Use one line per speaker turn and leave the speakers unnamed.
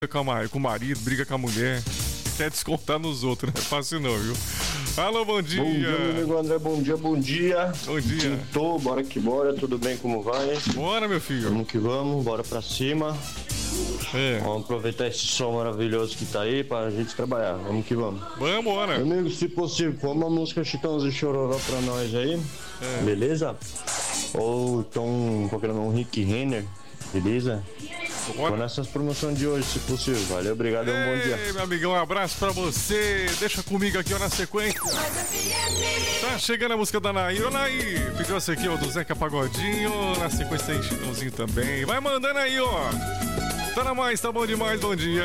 com o marido, briga com a mulher, quer descontar nos outros, não é fácil não, viu? Alô, bom dia.
Bom dia, meu amigo André, bom dia.
Bom dia.
Quintou, bora que bora, tudo bem, como vai?
Bora, meu filho.
Vamos que vamos, bora pra cima.
É.
Vamos aproveitar esse som maravilhoso que tá aí pra gente trabalhar, vamos que vamos.
Vamos, bora.
Meu amigo, se possível, põe uma música Chitãozinho e Chororó pra nós aí, beleza? Ou então, qualquer nome, Rick Renner, beleza? Tô nessas promoções de hoje, se possível. Valeu, obrigado e um bom dia.
Meu amigão, um abraço pra você. Deixa comigo aqui, ó, na sequência. Tá chegando a música da Nair. Ô, Nair, pediu essa aqui, ó, do Zeca Pagodinho. Na sequência tem Chitãozinho também. Vai mandando aí, ó. Tá na mais, tá bom demais, bom dia.